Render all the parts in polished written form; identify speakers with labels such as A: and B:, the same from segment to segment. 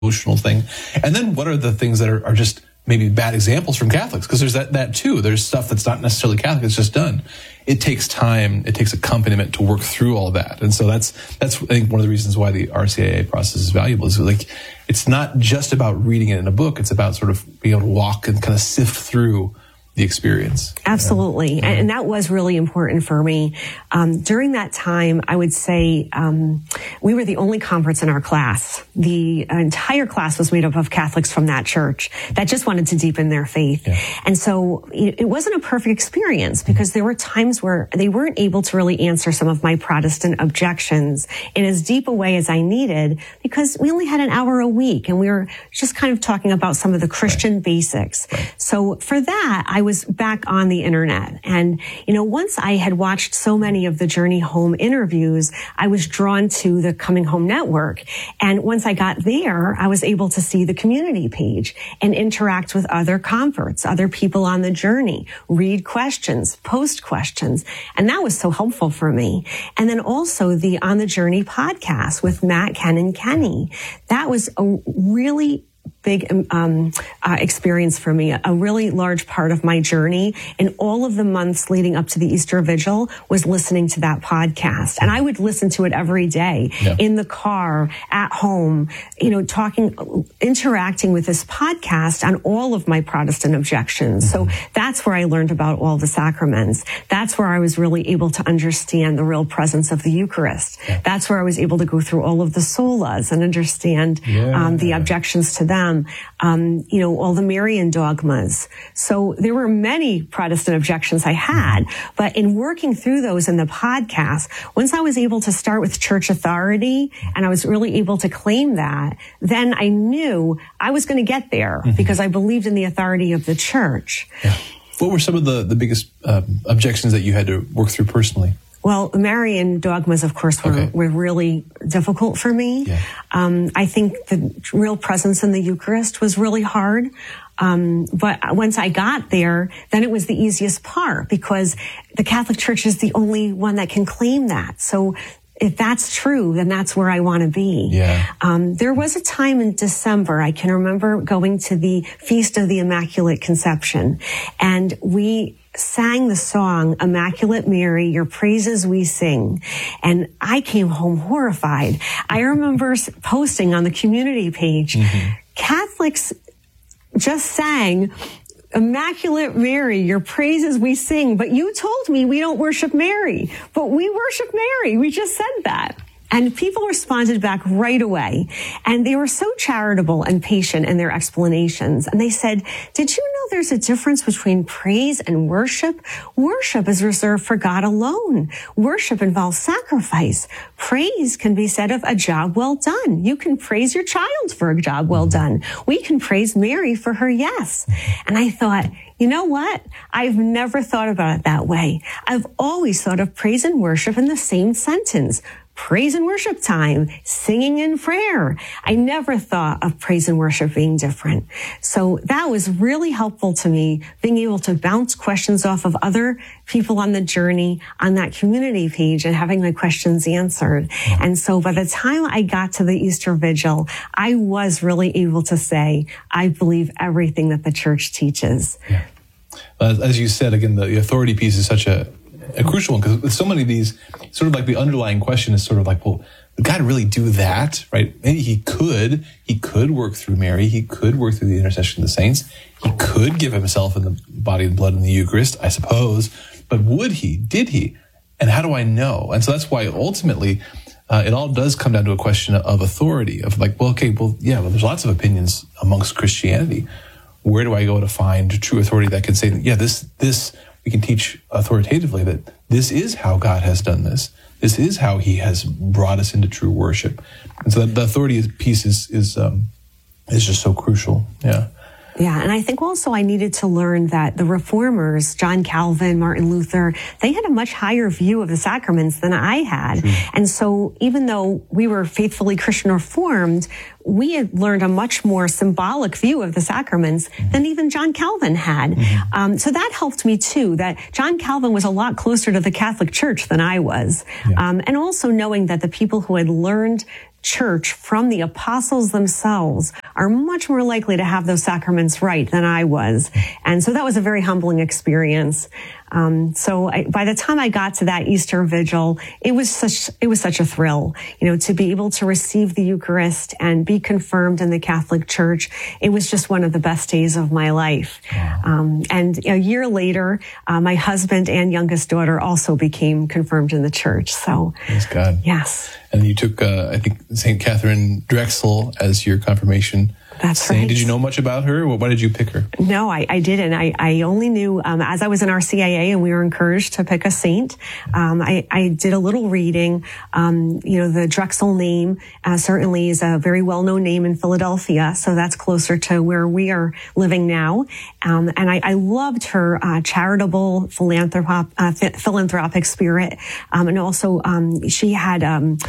A: emotional thing. And then what are the things that are just maybe bad examples from Catholics? Because there's that too. There's stuff that's not necessarily Catholic, it's just done. It takes time, it takes accompaniment to work through all of that. And so that's I think one of the reasons why the RCIA process is valuable is like, it's not just about reading it in a book, it's about sort of being able to walk and kind of sift through the experience.
B: Absolutely. Yeah. And that was really important for me. During that time, I would say we were the only converts in our class. The entire class was made up of Catholics from that church that just wanted to deepen their faith. Yeah. And so it wasn't a perfect experience because there were times where they weren't able to really answer some of my Protestant objections in as deep a way as I needed because we only had an hour a week and we were just kind of talking about some of the Christian basics. Right. So for that, I was back on the internet. And, once I had watched so many of the Journey Home interviews, I was drawn to the Coming Home Network. And once I got there, I was able to see the community page and interact with other converts, other people on the journey, read questions, post questions. And that was so helpful for me. And then also the On the Journey podcast with Matt, Ken, and Kenny. That was a really big experience for me. A really large part of my journey in all of the months leading up to the Easter Vigil was listening to that podcast. And I would listen to it every day in the car, at home, interacting with this podcast on all of my Protestant objections. So that's where I learned about all the sacraments. That's where I was really able to understand the real presence of the Eucharist. Yeah. That's where I was able to go through all of the solas and understand the objections to them. All the Marian dogmas. So there were many Protestant objections I had, but in working through those in the podcast, once I was able to start with church authority and I was really able to claim that, then I knew I was going to get there because I believed in the authority of the church. Yeah.
A: What were some of the biggest objections that you had to work through personally?
B: Well, the Marian dogmas, of course, were really difficult for me. Yeah. I think the real presence in the Eucharist was really hard. But once I got there, then it was the easiest part because the Catholic Church is the only one that can claim that. So if that's true, then that's where I want to be. Yeah. There was a time in December, I can remember going to the Feast of the Immaculate Conception, and we sang the song, Immaculate Mary, Your Praises We Sing. And I came home horrified. I remember posting on the community page, Catholics just sang, Immaculate Mary, your praises we sing, but you told me we don't worship Mary, but we worship Mary. We just said that. And people responded back right away. And they were so charitable and patient in their explanations. And they said, did you know there's a difference between praise and worship? Worship is reserved for God alone. Worship involves sacrifice. Praise can be said of a job well done. You can praise your child for a job well done. We can praise Mary for her yes. And I thought, you know what? I've never thought about it that way. I've always thought of praise and worship in the same sentence. Praise and worship time, singing and prayer. I never thought of praise and worship being different. So that was really helpful to me, being able to bounce questions off of other people on the journey on that community page and having my questions answered. And so by the time I got to the Easter Vigil, I was really able to say, I believe everything that the church teaches.
A: Yeah. As you said, again, the authority piece is such a crucial one, because with so many of these, sort of like the underlying question is sort of like, well, would God really do that, right? Maybe he could work through Mary. He could work through the intercession of the saints. He could give himself in the body and blood in the Eucharist, I suppose. But would he? Did he? And how do I know? And so that's why ultimately it all does come down to a question of authority, of like, well, there's lots of opinions amongst Christianity. Where do I go to find true authority that can say, this we can teach authoritatively that this is how God has done this. This is how he has brought us into true worship. And so that the authority piece is just so crucial. Yeah.
B: Yeah, and I think also I needed to learn that the reformers, John Calvin, Martin Luther, they had a much higher view of the sacraments than I had. And so even though we were faithfully Christian Reformed, we had learned a much more symbolic view of the sacraments than even John Calvin had. So that helped me too, that John Calvin was a lot closer to the Catholic Church than I was. And also knowing that the people who had learned church from the apostles themselves are much more likely to have those sacraments right than I was. And so that was a very humbling experience. By the time I got to that Easter vigil, it was such a thrill, to be able to receive the Eucharist and be confirmed in the Catholic Church. It was just one of the best days of my life. And a year later, my husband and youngest daughter also became confirmed in the church. So,
A: praise God.
B: Yes.
A: And you took, I think, St. Catherine Drexel as your confirmation.
B: That's
A: saint.
B: Right.
A: Did you know much about her? Why did you pick her?
B: No, I didn't. I only knew as I was in RCIA and we were encouraged to pick a saint. I did a little reading. The Drexel name certainly is a very well-known name in Philadelphia, so that's closer to where we are living now. And I loved her charitable philanthropic spirit, and also she had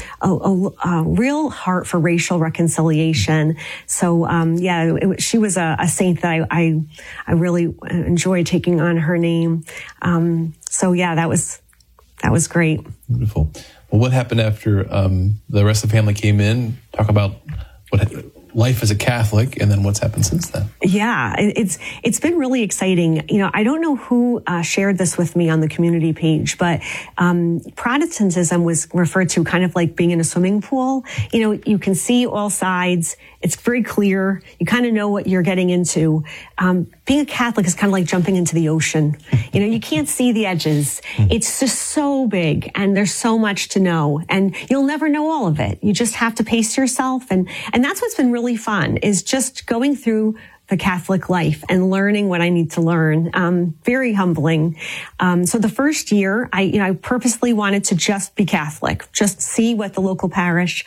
B: a real heart for racial reconciliation. So. She was a saint that I really enjoyed taking on her name. That was great.
A: Beautiful. Well, what happened after the rest of the family came in? Talk about what life as a Catholic, and then what's happened since then.
B: Yeah, it's been really exciting. I don't know who shared this with me on the community page, but Protestantism was referred to kind of like being in a swimming pool. You can see all sides. It's very clear. You kind of know what you're getting into. Being a Catholic is kind of like jumping into the ocean. You can't see the edges. It's just so big, and there's so much to know, and you'll never know all of it. You just have to pace yourself, and that's what's been really fun, is just going through the Catholic life and learning what I need to learn. Very humbling. So the first year, I purposely wanted to just be Catholic, just see what the local parish,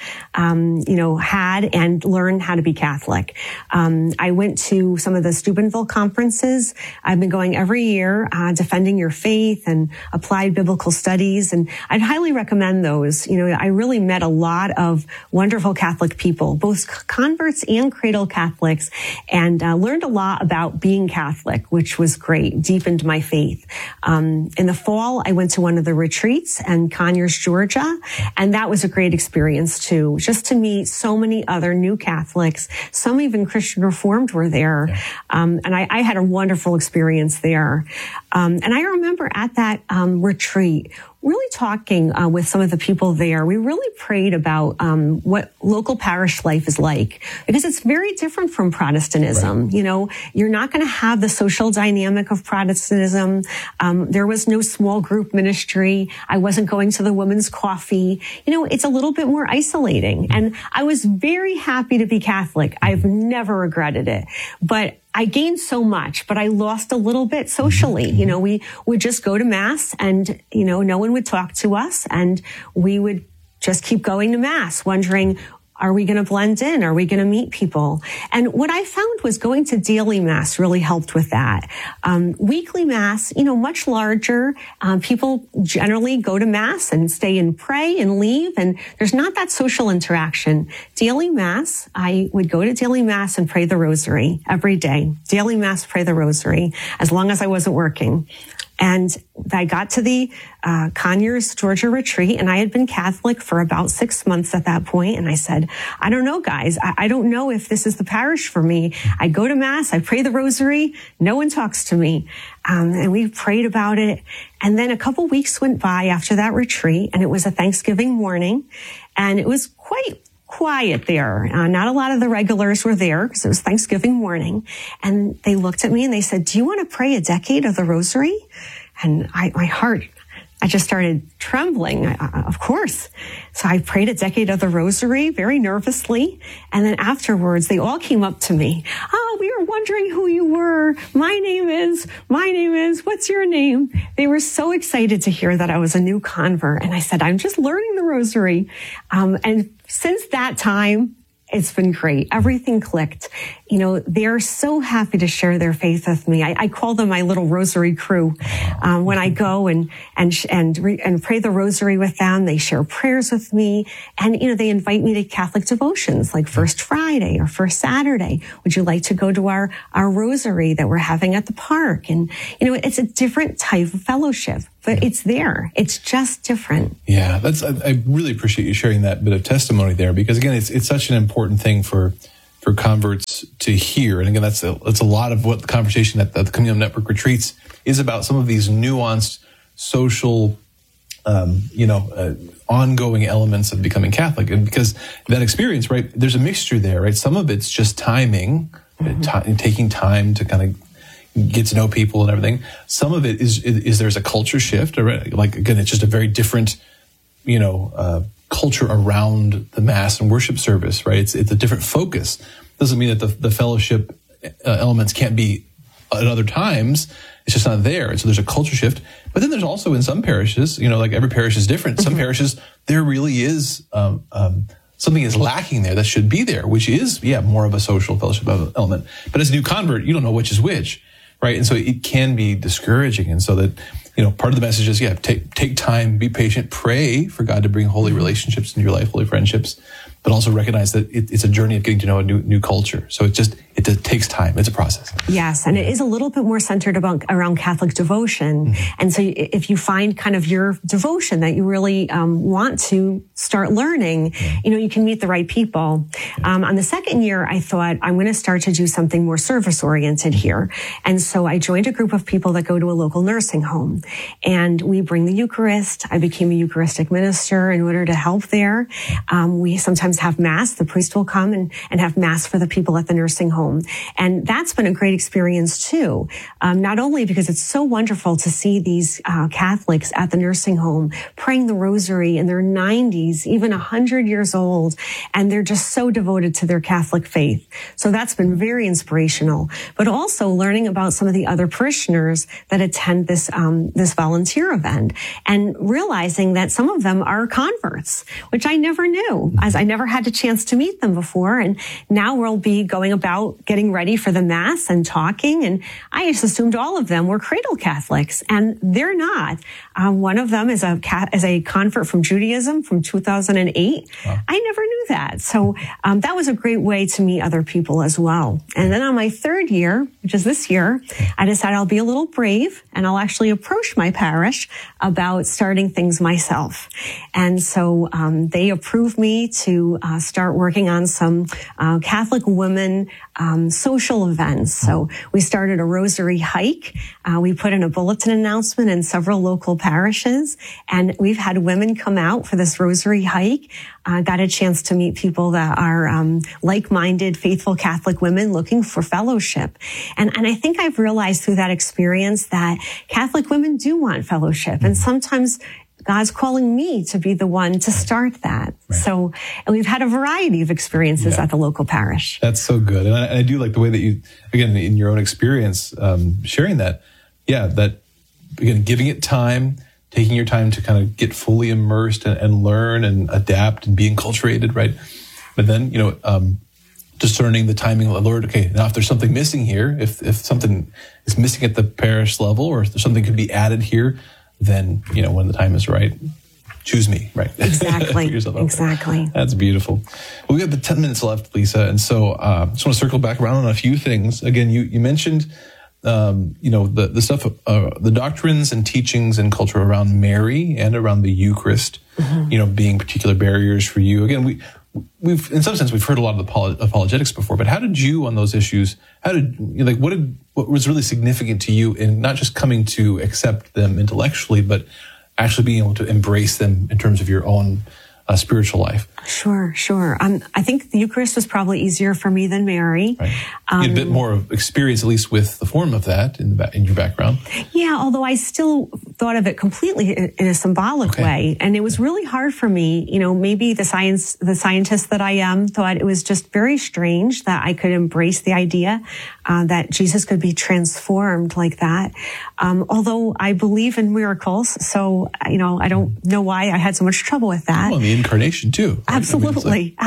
B: had, and learn how to be Catholic. I went to some of the Steubenville conferences. I've been going every year, defending your faith and applied biblical studies. And I'd highly recommend those. I really met a lot of wonderful Catholic people, both converts and cradle Catholics, and learned a lot about being Catholic, which was great, deepened my faith. In the fall, I went to one of the retreats in Conyers, Georgia, and that was a great experience too, just to meet so many other new Catholics. Some even Christian Reformed were there. Yeah. And I had a wonderful experience there. And I remember at that retreat, really talking with some of the people there. We really prayed about what local parish life is like, because it's very different from Protestantism. Right. You're not going to have the social dynamic of Protestantism. There was no small group ministry. I wasn't going to the women's coffee. It's a little bit more isolating. And I was very happy to be Catholic. I've never regretted it. But I gained so much, but I lost a little bit socially. We would just go to Mass and, no one would talk to us, and we would just keep going to Mass, wondering, are we going to blend in? Are we going to meet people? And what I found was going to daily Mass really helped with that. Weekly Mass, much larger. People generally go to Mass and stay and pray and leave, and there's not that social interaction. Daily Mass, I would go to daily Mass and pray the Rosary every day. Daily Mass, pray the Rosary, as long as I wasn't working. And I got to the Conyers, Georgia retreat, and I had been Catholic for about 6 months at that point. And I said, I don't know, guys. I don't know if this is the parish for me. I go to Mass, I pray the Rosary, no one talks to me. And we prayed about it. And then a couple weeks went by after that retreat, and it was a Thanksgiving morning, and it was quite quiet there. Not a lot of the regulars were there because it was Thanksgiving morning. And they looked at me and they said, do you want to pray a decade of the Rosary? And my heart, I just started trembling, of course. So I prayed a decade of the Rosary very nervously. And then afterwards, they all came up to me. Oh, we were wondering who you were. My name is, what's your name? They were so excited to hear that I was a new convert. And I said, I'm just learning the Rosary. And since that time, it's been great. Everything clicked. They're so happy to share their faith with me. I call them my little Rosary crew. When I go and pray the Rosary with them, they share prayers with me. And, they invite me to Catholic devotions like First Friday or First Saturday. Would you like to go to our Rosary that we're having at the park? And, it's a different type of fellowship. but it's there. It's just different.
A: Yeah, I really appreciate you sharing that bit of testimony there, because again, it's such an important thing for converts to hear. And again, that's a lot of what the conversation at the Communion Network retreats is about, some of these nuanced social, ongoing elements of becoming Catholic. And because that experience, right, there's a mixture there, right? Some of it's just timing, taking time to kind of get to know people and everything. Some of it is there's a culture shift, right? Like, again, it's just a very different, culture around the Mass and worship service, right? It's a different focus. Doesn't mean that the fellowship elements can't be at other times. It's just not there. And so there's a culture shift. But then there's also in some parishes, like every parish is different. Some parishes, there really is something is lacking there that should be there, which is, more of a social fellowship element. But as a new convert, you don't know which is which, right? And so it can be discouraging. And so that, part of the message is, take time, be patient, pray for God to bring holy relationships into your life, holy friendships, but also recognize that it's a journey of getting to know a new culture. So it takes time. It's a process.
B: Yes, and it is a little bit more centered around Catholic devotion. And so if you find kind of your devotion that you really want to start learning, you can meet the right people. On the second year, I thought, I'm going to start to do something more service-oriented here. And so I joined a group of people that go to a local nursing home. And we bring the Eucharist. I became a Eucharistic minister in order to help there. We sometimes have Mass. The priest will come and have Mass for the people at the nursing home. And that's been a great experience too. Not only because it's so wonderful to see these Catholics at the nursing home praying the rosary in their 90s, even 100 years old, and they're just so devoted to their Catholic faith. So that's been very inspirational. But also learning about some of the other parishioners that attend this volunteer event, and realizing that some of them are converts, which I never knew, as I never had a chance to meet them before. And now we'll be going about getting ready for the Mass and talking. And I just assumed all of them were cradle Catholics, and they're not. One of them is a convert from Judaism from 2008. Wow. I never knew that. So that was a great way to meet other people as well. And then on my third year, which is this year, I decided I'll be a little brave and I'll actually approach my parish about starting things myself. And so they approved me to start working on some Catholic women social events. So we started a rosary hike. We put in a bulletin announcement in several local parishes, and we've had women come out for this rosary hike. Got a chance to meet people that are like-minded, faithful Catholic women looking for fellowship. And I think I've realized through that experience that Catholic women do want fellowship. And sometimes God's calling me to be the one to start that. Right. So, and we've had a variety of experiences at the local parish.
A: That's so good. And I do like the way that you, again, in your own experience, sharing that, that, again, giving it time, taking your time to kind of get fully immersed and learn and adapt and be enculturated, right? But then, discerning the timing of the Lord. Okay, now if there's something missing here, if something is missing at the parish level, or if there's something could be added here, then, when the time is right, choose me, right?
B: Exactly. Exactly.
A: That's beautiful. Well, we have 10 minutes left, Lisa. And so I just want to circle back around on a few things. Again, you mentioned, the stuff, the doctrines and teachings and culture around Mary and around the Eucharist, being particular barriers for you. Again, we've in some sense, we've heard a lot of the apologetics before, but how did you on those issues, what was really significant to you in not just coming to accept them intellectually, but actually being able to embrace them in terms of your own spiritual life?
B: Sure. I think the Eucharist was probably easier for me than Mary.
A: Right. You had a bit more of experience, at least with the form of that in your background.
B: Yeah, although I still thought of it completely in a symbolic way. And it was really hard for me. Maybe the scientist that I am thought it was just very strange that I could embrace the idea that Jesus could be transformed like that. Although I believe in miracles. So, I don't know why I had so much trouble with that.
A: Well, the incarnation too. Right?
B: Absolutely.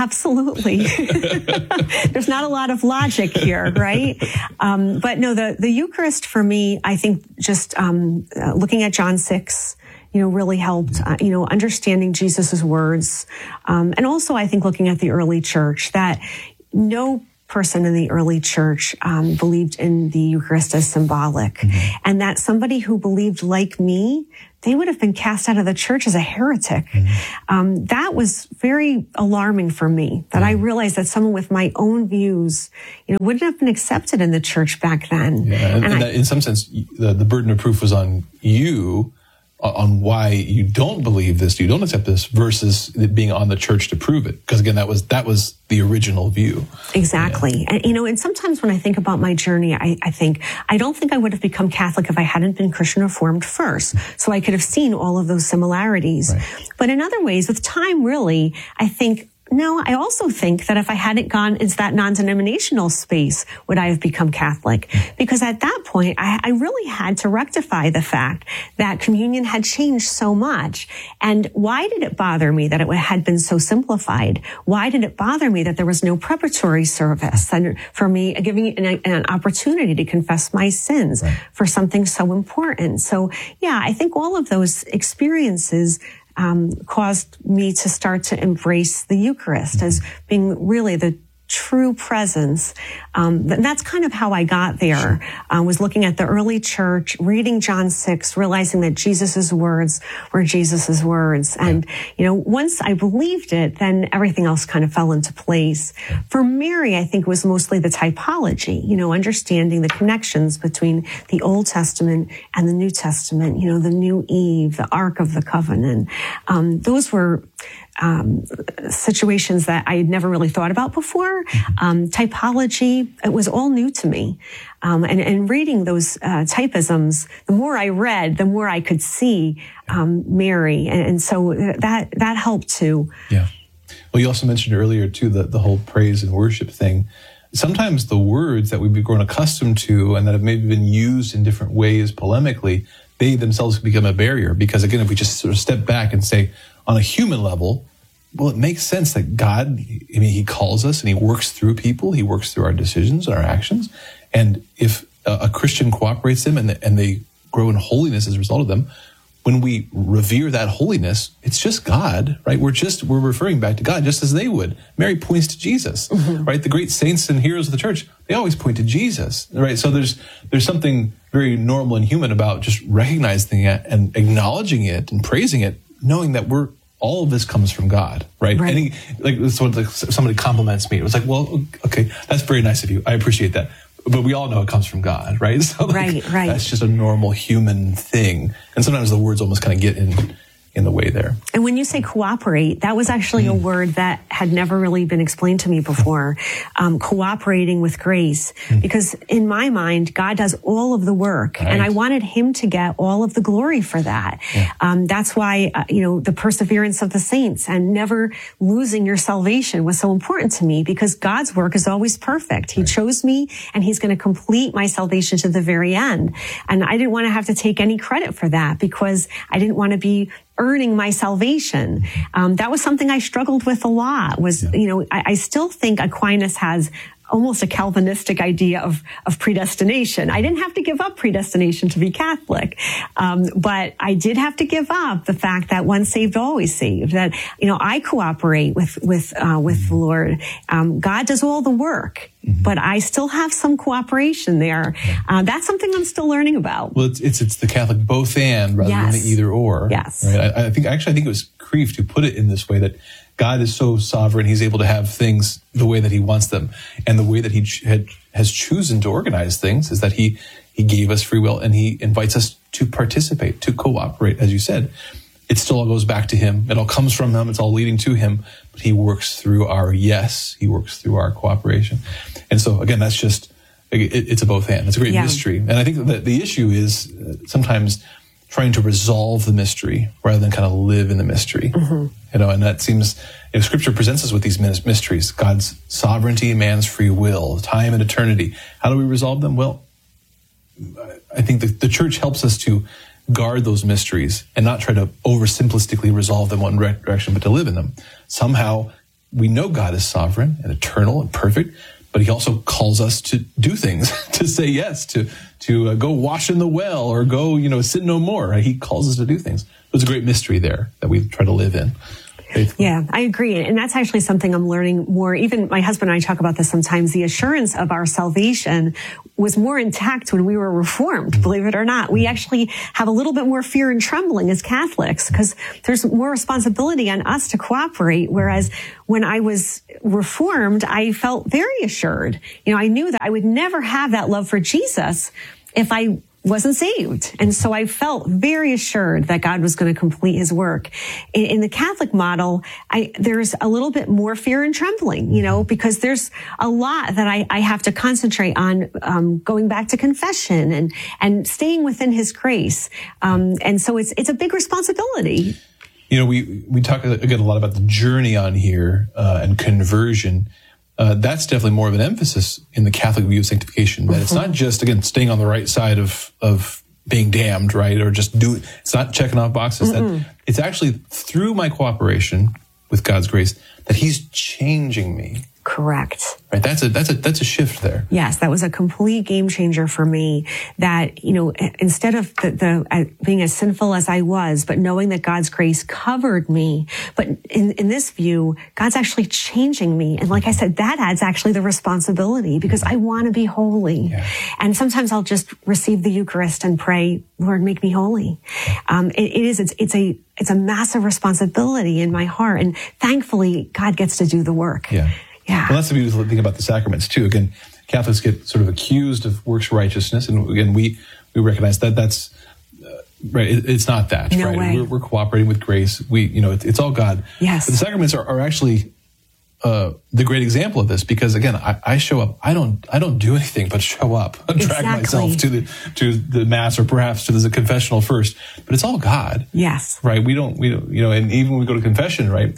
B: There's not a lot of logic here, right? But no, the Eucharist for me, I think just looking at John 6, really helped, understanding Jesus's words. And also I think looking at the early church, that no person in the early church believed in the Eucharist as symbolic, and that somebody who believed like me, they would have been cast out of the church as a heretic. That was very alarming for me, that I realized that someone with my own views, wouldn't have been accepted in the church back then.
A: Yeah, and that, in some sense, the burden of proof was on you, on why you don't believe this, you don't accept this, versus it being on the church to prove it. Because again, that was the original view.
B: Exactly. Yeah. And sometimes when I think about my journey, I think, I don't think I would have become Catholic if I hadn't been Christian Reformed first. So I could have seen all of those similarities. Right. But in other ways, with time, really, I also think that if I hadn't gone into that non-denominational space, would I have become Catholic? Because at that point, I really had to rectify the fact that communion had changed so much. And why did it bother me that it had been so simplified? Why did it bother me that there was no preparatory service? And for me, giving an opportunity to confess my sins for something so important. So, yeah, I think all of those experiences caused me to start to embrace the Eucharist as being really the true presence. That's kind of how I got there. Was looking at the early church, reading John 6, realizing that Jesus' words were Jesus' words. And, once I believed it, then everything else kind of fell into place. For Mary, I think it was mostly the typology, understanding the connections between the Old Testament and the New Testament, the new Eve, the Ark of the Covenant. Those were situations that I had never really thought about before. Typology, it was all new to me. And reading those typisms, the more I read, the more I could see Mary. And so that helped too.
A: Yeah. Well, you also mentioned earlier too, the whole praise and worship thing. Sometimes the words that we've grown accustomed to and that have maybe been used in different ways polemically, they themselves become a barrier. Because again, if we just sort of step back and say, on a human level, well, it makes sense that God, he calls us and he works through people. He works through our decisions and our actions. And if a Christian cooperates them and they grow in holiness as a result of them, when we revere that holiness, it's just God, right? We're referring back to God just as they would. Mary points to Jesus, right? The great saints and heroes of the church, they always point to Jesus, right? So there's something very normal and human about just recognizing it and acknowledging it and praising it, knowing that all of this comes from God, right? Somebody compliments me. It was like, well, okay, that's very nice of you. I appreciate that. But we all know it comes from God, right? So
B: right.
A: That's just a normal human thing. And sometimes the words almost kind of get in the way there.
B: And when you say cooperate, that was actually a word that had never really been explained to me before. Cooperating with grace. Because in my mind, God does all of the work. Right. And I wanted him to get all of the glory for that. Yeah. That's why, the perseverance of the saints and never losing your salvation was so important to me, because God's work is always perfect. He chose me and he's going to complete my salvation to the very end. And I didn't want to have to take any credit for that, because I didn't want to be earning my salvation. That was something I struggled with a lot. I still think Aquinas has almost a Calvinistic idea of predestination. I didn't have to give up predestination to be Catholic. But I did have to give up the fact that once saved, always saved, that, I cooperate with the Lord. God does all the work, but I still have some cooperation there. That's something I'm still learning about.
A: Well, it's the Catholic both and rather than the either or.
B: Yes.
A: Right? I think it was Kreeft who put it in this way, that God is so sovereign, he's able to have things the way that he wants them. And the way that he has chosen to organize things is that he gave us free will and he invites us to participate, to cooperate, as you said. It still all goes back to him. It all comes from him. It's all leading to him. But he works through our yes. He works through our cooperation. And so, again, that's just, it's a both and. It's a great mystery. And I think that the issue is sometimes trying to resolve the mystery rather than kind of live in the mystery. And that seems, Scripture presents us with these mysteries: God's sovereignty, man's free will, time and eternity. How do we resolve them? Well, I think the church helps us to guard those mysteries and not try to oversimplistically resolve them one direction, but to live in them. Somehow, we know God is sovereign and eternal and perfect, but he also calls us to do things, to say yes, to go wash in the well or go, sin no more. Right? He calls us to do things. There's a great mystery there that we try to live in. faithfully.
B: Yeah, I agree. And that's actually something I'm learning more. Even my husband and I talk about this sometimes. The assurance of our salvation was more intact when we were Reformed, believe it or not. We actually have a little bit more fear and trembling as Catholics because there's more responsibility on us to cooperate. Whereas when I was Reformed, I felt very assured. I knew that I would never have that love for Jesus if I wasn't saved. And so I felt very assured that God was going to complete his work. In the Catholic model, there's a little bit more fear and trembling, because there's a lot that I have to concentrate on, going back to confession and staying within his grace. And so it's a big responsibility.
A: We talk again a lot about the journey on here, and conversion. That's definitely more of an emphasis in the Catholic view of sanctification, that it's not just, again, staying on the right side of being damned, right? Or just it's not checking off boxes. That it's actually through my cooperation with God's grace that he's changing me.
B: Correct.
A: Right. That's a shift there.
B: Yes. That was a complete game changer for me, that, instead of being as sinful as I was, but knowing that God's grace covered me, but in this view, God's actually changing me. And like I said, that adds actually the responsibility, because I want to be holy. Yeah. And sometimes I'll just receive the Eucharist and pray, Lord, make me holy. It's a massive responsibility in my heart. And thankfully, God gets to do the work.
A: Yeah. Yeah. Well, that's the beautiful thing about the sacraments too. Again, Catholics get sort of accused of works righteousness, and again, we recognize that that's right. It's not that.
B: No
A: right.
B: way.
A: We're cooperating with grace. It's all God.
B: Yes.
A: But the sacraments are actually the great example of this, because again, I show up. I don't do anything but show up. Drag myself to the mass, or perhaps to the confessional first. But it's all God.
B: Yes.
A: Right. We don't. And even when we go to confession, right,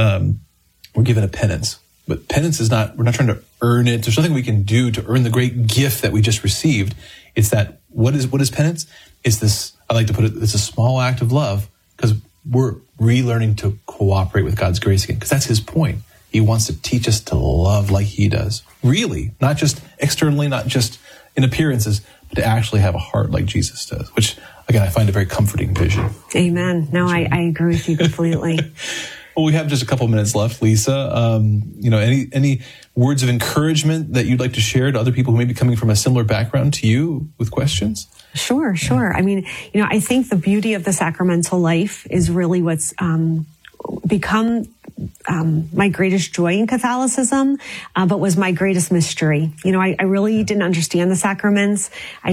A: we're given a penance. But penance is not, we're not trying to earn it. There's nothing we can do to earn the great gift that we just received. It's that, what is penance? It's this, I like to put it, it's a small act of love, because we're relearning to cooperate with God's grace again, because that's his point. He wants to teach us to love like he does. Really, not just externally, not just in appearances, but to actually have a heart like Jesus does, which, again, I find a very comforting vision.
B: Amen. No, I agree with you completely.
A: Well, we have just a couple minutes left, Lisa. Any words of encouragement that you'd like to share to other people who may be coming from a similar background to you with questions?
B: Sure. Yeah. I mean, I think the beauty of the sacramental life is really what's become my greatest joy in Catholicism, but was my greatest mystery. I really didn't understand the sacraments.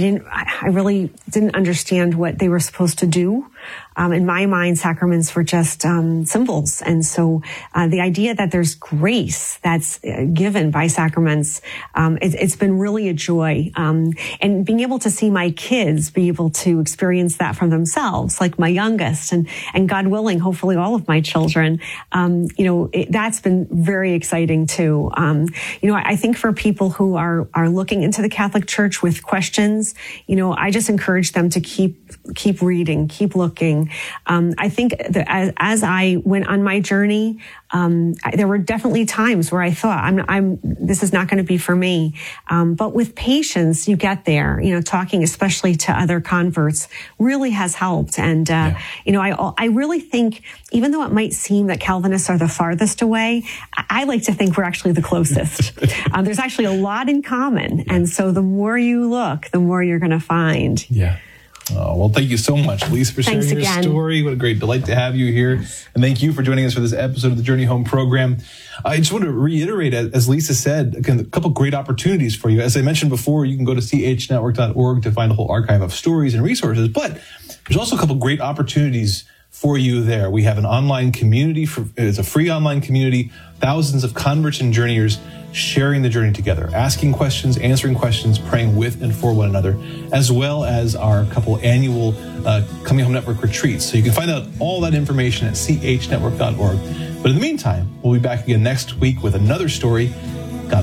B: I really didn't understand what they were supposed to do. In my mind, sacraments were just symbols. And so the idea that there's grace that's given by sacraments, it's been really a joy. And being able to see my kids be able to experience that for themselves, like my youngest, and God willing, hopefully all of my children, that's been very exciting too. I think for people who are looking into the Catholic Church with questions, I just encourage them to keep reading, keep looking. I think that as I went on my journey, there were definitely times where I thought, this is not going to be for me. But with patience, you get there. Talking especially to other converts really has helped. And, I really think, even though it might seem that Calvinists are the farthest away, I like to think we're actually the closest. There's actually a lot in common. And so the more you look, the more you're going to find.
A: Yeah. Oh, well, thank you so much, Lisa, for sharing your story. What a great delight to have you here. And thank you for joining us for this episode of the Journey Home program. I just want to reiterate, as Lisa said, again, a couple great opportunities for you. As I mentioned before, you can go to chnetwork.org to find a whole archive of stories and resources, but there's also a couple great opportunities for you there. We have an online community. It's a free online community, thousands of converts and journeyers sharing the journey together, asking questions, answering questions, praying with and for one another, as well as our couple annual Coming Home Network retreats. So you can find out all that information at chnetwork.org. But in the meantime, we'll be back again next week with another story